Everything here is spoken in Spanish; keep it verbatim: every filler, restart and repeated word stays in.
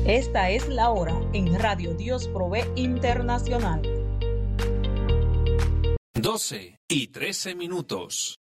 Esta es la hora en Radio Dios Provee Internacional. doce y trece minutos.